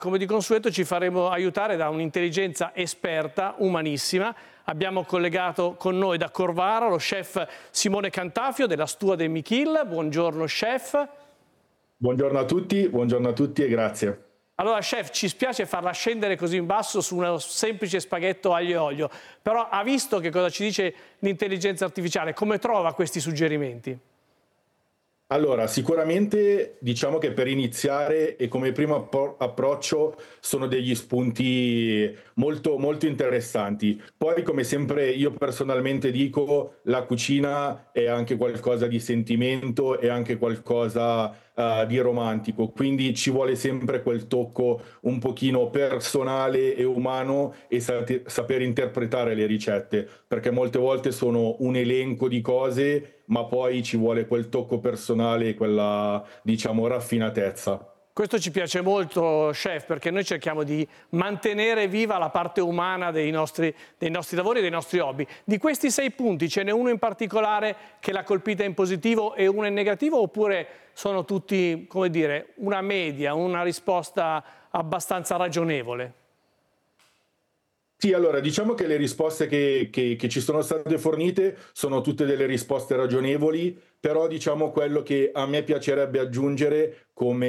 Come di consueto ci faremo aiutare da un'intelligenza esperta, umanissima. Abbiamo collegato con noi da Corvara lo chef Simone Cantafio della Stua de Michiel. Buongiorno chef. Buongiorno a tutti e grazie. Allora chef, ci spiace farla scendere così in basso su uno semplice spaghetto aglio e olio, però ha visto che cosa ci dice l'intelligenza artificiale? Come trova questi suggerimenti? Allora, sicuramente diciamo che per iniziare e come primo approccio sono degli spunti molto, molto interessanti. Poi, come sempre, io personalmente dico, la cucina è anche qualcosa di sentimento, è anche qualcosa di romantico, quindi ci vuole sempre quel tocco un pochino personale e umano e saper interpretare le ricette, perché molte volte sono un elenco di cose ma poi ci vuole quel tocco personale e quella, diciamo, raffinatezza. Questo ci piace molto, chef, perché noi cerchiamo di mantenere viva la parte umana dei nostri lavori e dei nostri hobby. Di questi 6 punti ce n'è uno in particolare che l'ha colpita in positivo e uno in negativo, oppure sono tutti, come dire, una media, una risposta abbastanza ragionevole? Sì, allora diciamo che le risposte che ci sono state fornite sono tutte delle risposte ragionevoli, però diciamo quello che a me piacerebbe aggiungere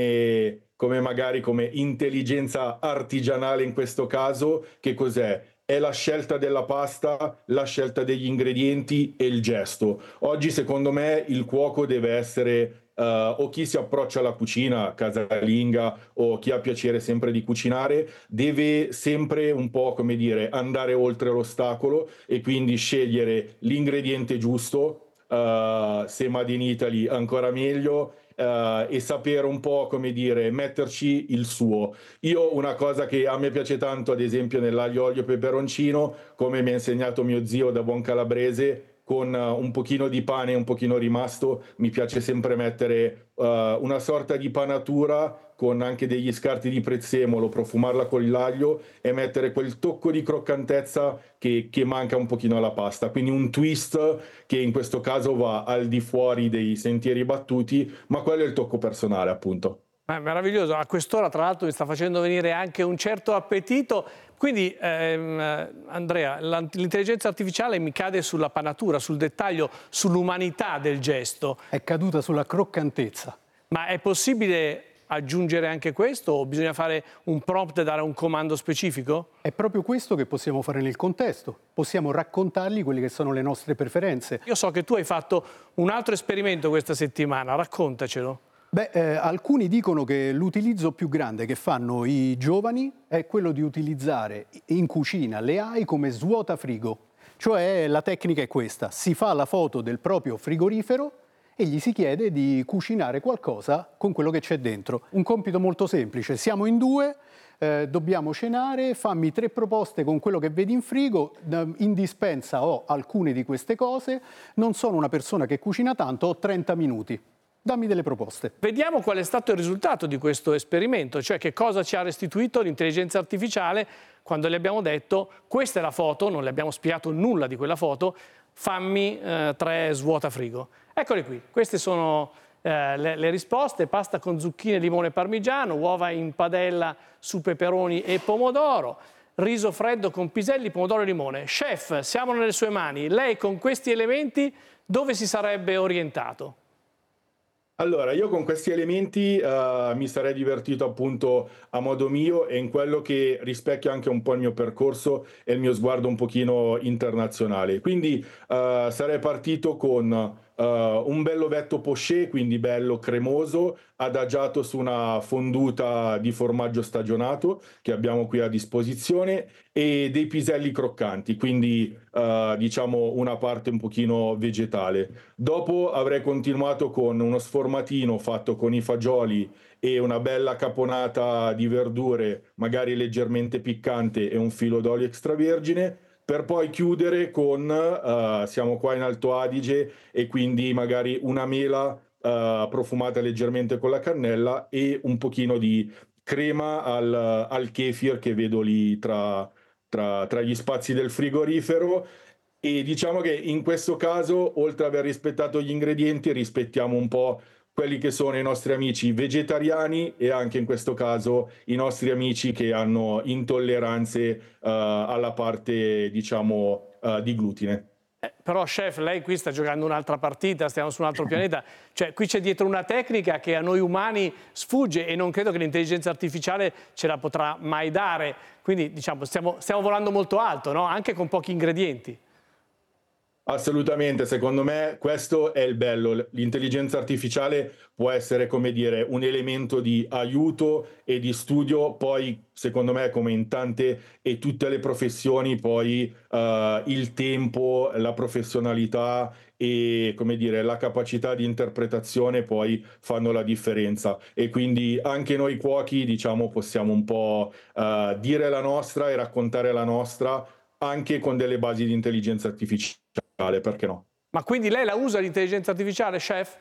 come magari come intelligenza artigianale in questo caso, che cos'è? È la scelta della pasta, la scelta degli ingredienti e il gesto. Oggi secondo me il cuoco deve essere o chi si approccia alla cucina, casalinga, o chi ha piacere sempre di cucinare, deve sempre un po', come dire, andare oltre l'ostacolo e quindi scegliere l'ingrediente giusto, se Made in Italy ancora meglio, e sapere un po', come dire, metterci il suo. Io una cosa che a me piace tanto, ad esempio nell'aglio olio e peperoncino, come mi ha insegnato mio zio da buon calabrese, con un pochino di pane e un pochino rimasto, mi piace sempre mettere una sorta di panatura con anche degli scarti di prezzemolo, profumarla con l'aglio e mettere quel tocco di croccantezza che manca un pochino alla pasta. Quindi un twist che in questo caso va al di fuori dei sentieri battuti, ma quello è il tocco personale, appunto. Meraviglioso, a quest'ora tra l'altro mi sta facendo venire anche un certo appetito. Quindi Andrea, l'intelligenza artificiale mi cade sulla panatura, sul dettaglio, sull'umanità del gesto. È caduta sulla croccantezza. Ma è possibile aggiungere anche questo o bisogna fare un prompt e dare un comando specifico? È proprio questo che possiamo fare nel contesto. Possiamo raccontargli quelle che sono le nostre preferenze. Io so che tu hai fatto un altro esperimento questa settimana, raccontacelo. Alcuni dicono che l'utilizzo più grande che fanno i giovani è quello di utilizzare in cucina le AI come svuotafrigo. Cioè la tecnica è questa: si fa la foto del proprio frigorifero e gli si chiede di cucinare qualcosa con quello che c'è dentro. Un compito molto semplice: siamo in 2, dobbiamo cenare, fammi 3 proposte con quello che vedi in frigo, in dispensa ho alcune di queste cose, non sono una persona che cucina tanto, ho 30 minuti. Dammi delle proposte. Vediamo qual è stato il risultato di questo esperimento, cioè che cosa ci ha restituito l'intelligenza artificiale quando le abbiamo detto questa è la foto, non le abbiamo spiegato nulla di quella foto, fammi 3 svuotafrigo. Eccole qui, queste sono le risposte: pasta con zucchine, limone e parmigiano, uova in padella su peperoni e pomodoro, riso freddo con piselli, pomodoro e limone. Chef, siamo nelle sue mani, lei con questi elementi dove si sarebbe orientato? Allora, io con questi elementi mi sarei divertito appunto a modo mio e in quello che rispecchia anche un po' il mio percorso e il mio sguardo un pochino internazionale. Quindi sarei partito con un bello ovetto poché, quindi bello cremoso, adagiato su una fonduta di formaggio stagionato che abbiamo qui a disposizione e dei piselli croccanti, quindi diciamo una parte un pochino vegetale. Dopo avrei continuato con uno sformatino fatto con i fagioli e una bella caponata di verdure, magari leggermente piccante e un filo d'olio extravergine, per poi chiudere con, siamo qua in Alto Adige, e quindi magari una mela profumata leggermente con la cannella e un pochino di crema al kefir che vedo lì tra gli spazi del frigorifero. E diciamo che in questo caso, oltre ad aver rispettato gli ingredienti, rispettiamo un po' quelli che sono i nostri amici vegetariani e anche in questo caso i nostri amici che hanno intolleranze alla parte, diciamo, di glutine. Però chef, lei qui sta giocando un'altra partita, stiamo su un altro pianeta, cioè qui c'è dietro una tecnica che a noi umani sfugge e non credo che l'intelligenza artificiale ce la potrà mai dare, quindi diciamo stiamo volando molto alto, no? Anche con pochi ingredienti. Assolutamente, secondo me questo è il bello. L'intelligenza artificiale può essere, come dire, un elemento di aiuto e di studio, poi secondo me come in tante e tutte le professioni poi il tempo, la professionalità e, come dire, la capacità di interpretazione poi fanno la differenza, e quindi anche noi cuochi, diciamo, possiamo un po' dire la nostra e raccontare la nostra anche con delle basi di intelligenza artificiale, perché no? Ma quindi lei la usa l'intelligenza artificiale, chef?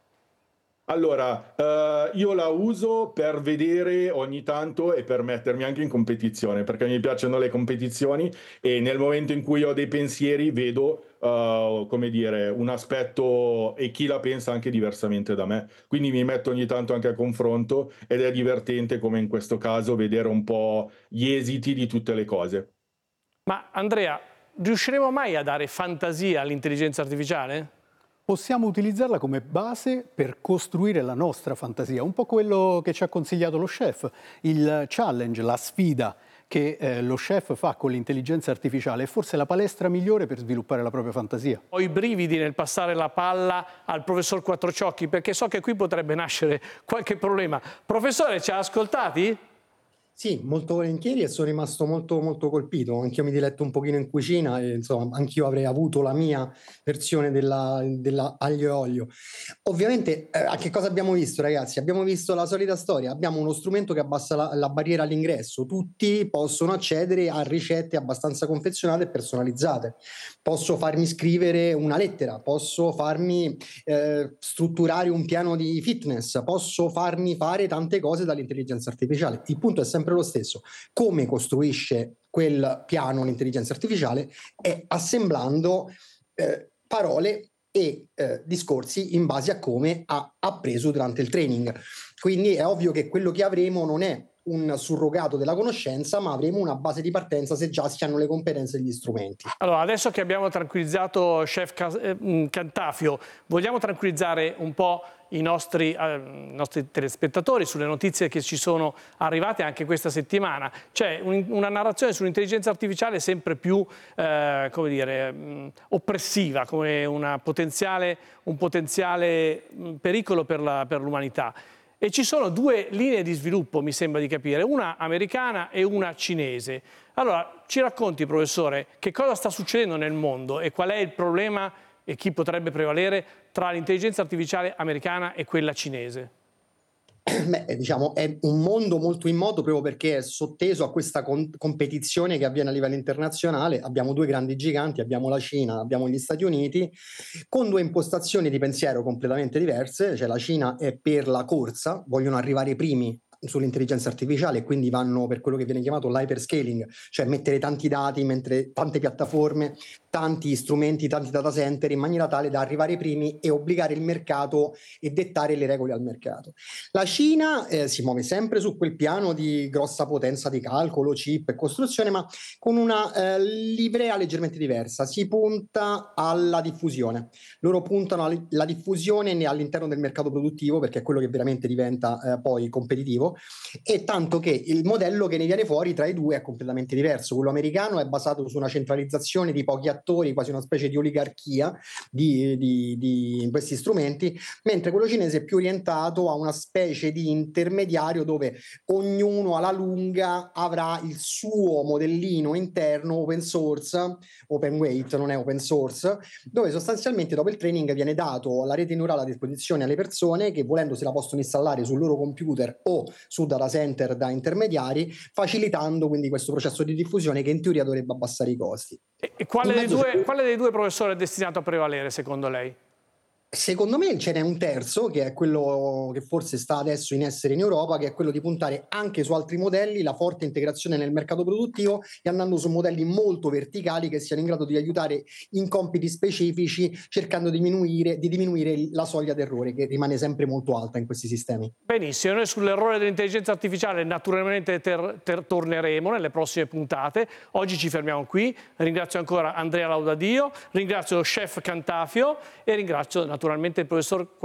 Allora, io la uso per vedere ogni tanto e per mettermi anche in competizione, perché mi piacciono le competizioni e nel momento in cui ho dei pensieri vedo, come dire, un aspetto e chi la pensa anche diversamente da me. Quindi mi metto ogni tanto anche a confronto ed è divertente, come in questo caso, vedere un po' gli esiti di tutte le cose. Ma Andrea, riusciremo mai a dare fantasia all'intelligenza artificiale? Possiamo utilizzarla come base per costruire la nostra fantasia, un po' quello che ci ha consigliato lo chef, il challenge, la sfida che lo chef fa con l'intelligenza artificiale è forse la palestra migliore per sviluppare la propria fantasia. Ho i brividi nel passare la palla al professor Quattrociocchi, perché so che qui potrebbe nascere qualche problema. Professore, ci ha ascoltati? Sì, molto volentieri, e sono rimasto molto colpito. Anch'io mi diletto un pochino in cucina e insomma anch'io avrei avuto la mia versione della aglio e olio. Ovviamente che cosa abbiamo visto, ragazzi? Abbiamo visto la solita storia, abbiamo uno strumento che abbassa la barriera all'ingresso, tutti possono accedere a ricette abbastanza confezionate e personalizzate. Posso farmi scrivere una lettera, posso farmi strutturare un piano di fitness, posso farmi fare tante cose dall'intelligenza artificiale. Il punto è sempre lo stesso: come costruisce quel piano l'intelligenza artificiale è assemblando parole e discorsi in base a come ha appreso durante il training. Quindi è ovvio che quello che avremo non è un surrogato della conoscenza, ma avremo una base di partenza se già si hanno le competenze e gli strumenti. Allora, adesso che abbiamo tranquillizzato chef Cantafio, vogliamo tranquillizzare un po' i nostri telespettatori sulle notizie che ci sono arrivate anche questa settimana. C'è una narrazione sull'intelligenza artificiale sempre più come dire, oppressiva, come un potenziale pericolo per l'umanità. E ci sono due linee di sviluppo, mi sembra di capire, una americana e una cinese. Allora, ci racconti, professore, che cosa sta succedendo nel mondo e qual è il problema e chi potrebbe prevalere tra l'intelligenza artificiale americana e quella cinese? Beh, diciamo, è un mondo molto in moto proprio perché è sotteso a questa competizione che avviene a livello internazionale. Abbiamo due grandi giganti, abbiamo la Cina, abbiamo gli Stati Uniti, con due impostazioni di pensiero completamente diverse. Cioè la Cina è per la corsa, vogliono arrivare i primi sull'intelligenza artificiale e quindi vanno per quello che viene chiamato l'hyperscaling, cioè mettere tanti dati, mentre tante piattaforme, tanti strumenti, tanti data center, in maniera tale da arrivare ai primi e obbligare il mercato e dettare le regole al mercato. La Cina si muove sempre su quel piano di grossa potenza di calcolo, chip e costruzione, ma con una livrea leggermente diversa. Si punta alla diffusione. Loro puntano alla diffusione all'interno del mercato produttivo, perché è quello che veramente diventa poi competitivo, e tanto che il modello che ne viene fuori tra i due è completamente diverso. Quello americano è basato su una centralizzazione di pochi attori, quasi una specie di oligarchia di questi strumenti, mentre quello cinese è più orientato a una specie di intermediario dove ognuno alla lunga avrà il suo modellino interno open source, open weight, non è open source, dove sostanzialmente dopo il training viene dato la rete neurale a disposizione alle persone che, volendo, se la possono installare sul loro computer o su data center da intermediari, facilitando quindi questo processo di diffusione che in teoria dovrebbe abbassare i costi. E quale dei due, professore, è destinato a prevalere secondo lei? Secondo me ce n'è un terzo, che è quello che forse sta adesso in essere in Europa, che è quello di puntare anche su altri modelli, la forte integrazione nel mercato produttivo e andando su modelli molto verticali che siano in grado di aiutare in compiti specifici, cercando di diminuire la soglia d'errore, che rimane sempre molto alta in questi sistemi. Benissimo, noi sull'errore dell'intelligenza artificiale naturalmente torneremo nelle prossime puntate. Oggi ci fermiamo qui. Ringrazio ancora Andrea Laudadio, ringrazio lo chef Cantafio e ringrazio naturalmente il professor